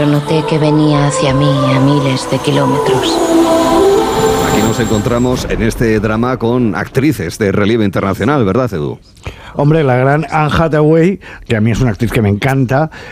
Noté que venía hacia mí a miles de kilómetros. Aquí nos encontramos en este drama con actrices de relieve internacional, ¿verdad, Edu? Hombre, la gran Anne Hathaway, que a mí es una actriz que me encanta,